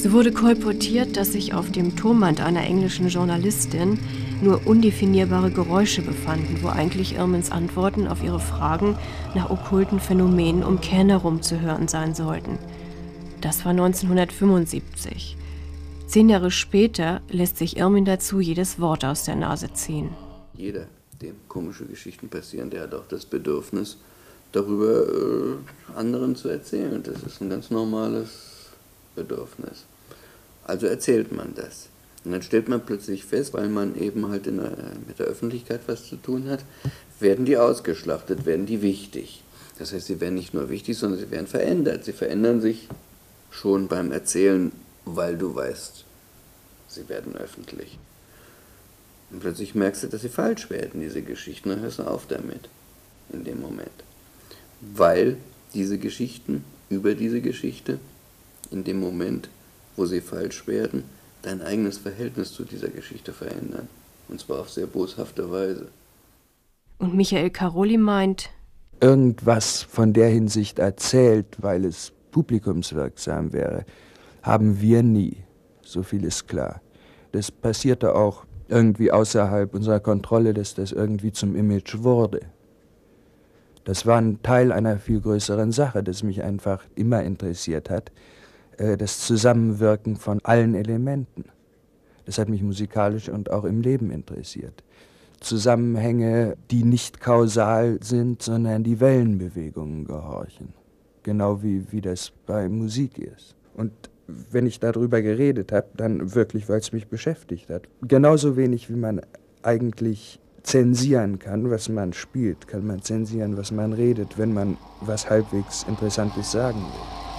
So wurde kolportiert, dass sich auf dem Turmband einer englischen Journalistin nur undefinierbare Geräusche befanden, wo eigentlich Irmens Antworten auf ihre Fragen nach okkulten Phänomenen um Caen herum zu hören sein sollten. Das war 1975. 10 Jahre später lässt sich Irmin dazu jedes Wort aus der Nase ziehen. Jeder, dem komische Geschichten passieren, der hat auch das Bedürfnis, darüber anderen zu erzählen. Das ist ein ganz normales Bedürfnis. Also erzählt man das. Und dann stellt man plötzlich fest, weil man eben halt mit der Öffentlichkeit was zu tun hat, werden die ausgeschlachtet, werden die wichtig. Das heißt, sie werden nicht nur wichtig, sondern sie werden verändert. Sie verändern sich schon beim Erzählen, weil du weißt, sie werden öffentlich. Und plötzlich merkst du, dass sie falsch werden, diese Geschichten, dann hörst du auf damit, in dem Moment. Weil diese Geschichten, über diese Geschichte, in dem Moment, wo sie falsch werden, dein eigenes Verhältnis zu dieser Geschichte verändern. Und zwar auf sehr boshafte Weise. Und Michael Caroli meint, irgendwas von der Hinsicht erzählt, weil es publikumswirksam wäre, haben wir nie. So viel ist klar. Das passierte auch irgendwie außerhalb unserer Kontrolle, dass das irgendwie zum Image wurde. Das war ein Teil einer viel größeren Sache, das mich einfach immer interessiert hat. Das Zusammenwirken von allen Elementen. Das hat mich musikalisch und auch im Leben interessiert. Zusammenhänge, die nicht kausal sind, sondern die Wellenbewegungen gehorchen. Genau wie das bei Musik ist. Und wenn ich darüber geredet habe, dann wirklich, weil es mich beschäftigt hat. Genauso wenig, wie man eigentlich zensieren kann, was man spielt, kann man zensieren, was man redet, wenn man was halbwegs Interessantes sagen will.